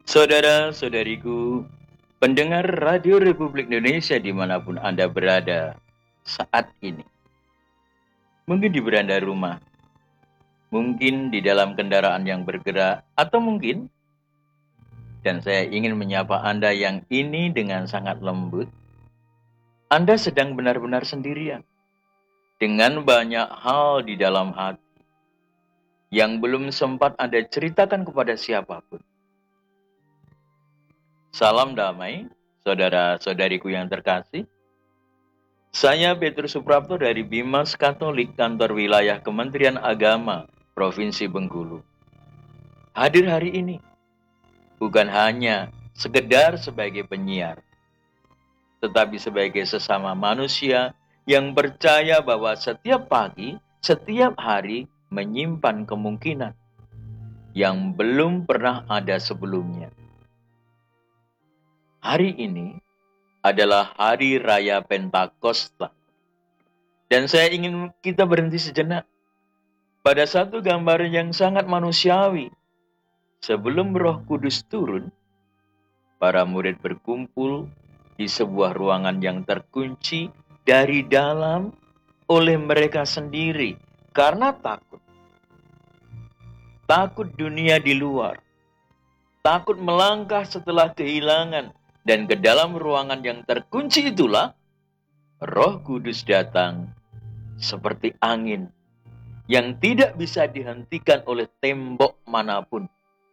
Saudara-saudariku, pendengar Radio Republik Indonesia dimanapun Anda berada saat ini. Mungkin di beranda rumah, mungkin di dalam kendaraan yang bergerak, atau mungkin, dan saya ingin menyapa Anda yang ini dengan sangat lembut, Anda sedang benar-benar sendirian, dengan banyak hal di dalam hati, yang belum sempat Anda ceritakan kepada siapapun. Salam damai, saudara-saudariku yang terkasih. Saya Petrus Suprapto dari Bimas Katolik Kantor Wilayah Kementerian Agama Provinsi Bengkulu. Hadir hari ini bukan hanya sekedar sebagai penyiar, tetapi sebagai sesama manusia yang percaya bahwa setiap pagi, setiap hari menyimpan kemungkinan yang belum pernah ada sebelumnya. Hari ini adalah Hari Raya Pentakosta. Dan saya ingin kita berhenti sejenak pada satu gambar yang sangat manusiawi. Sebelum Roh Kudus turun, para murid berkumpul di sebuah ruangan yang terkunci dari dalam oleh mereka sendiri karena takut. Takut dunia di luar. Takut melangkah setelah kehilangan. Dan ke dalam ruangan yang terkunci itulah Roh Kudus datang seperti angin yang tidak bisa dihentikan oleh tembok manapun.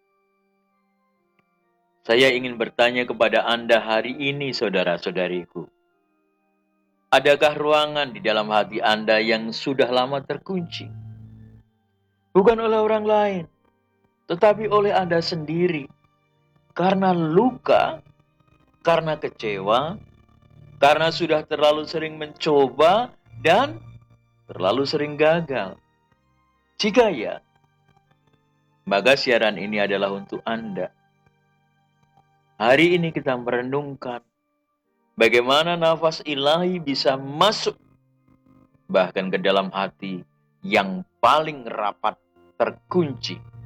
Saya ingin bertanya kepada Anda hari ini, saudara-saudariku. Adakah ruangan di dalam hati Anda yang sudah lama terkunci? Bukan oleh orang lain, tetapi oleh Anda sendiri. Karena luka, karena kecewa, karena sudah terlalu sering mencoba dan terlalu sering gagal. Jika ya, maka siaran ini adalah untuk Anda. Hari ini kita merenungkan bagaimana nafas ilahi bisa masuk bahkan ke dalam hati yang paling rapat terkunci